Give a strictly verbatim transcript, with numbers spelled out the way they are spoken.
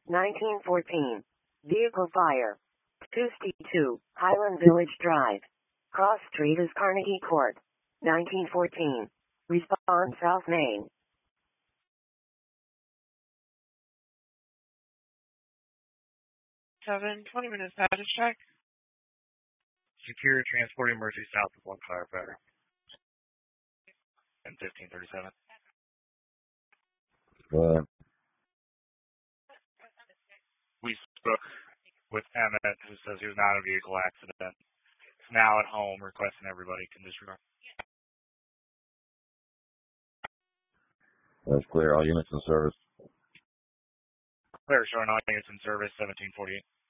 nineteen fourteen. Vehicle fire. two sixty-two, Highland Village Drive. Cross Street is Carnegie Court. nineteen fourteen. Response South Main. Seven, twenty minutes status check. Superior transporting emergency south of one firefighter. And fifteen thirty-seven. Uh, We spoke with Emmett, who says he was not in a vehicle accident. He's now at home requesting everybody can disregard. that's clear. All units in service. Clear, showing all units in service, seventeen forty-eight.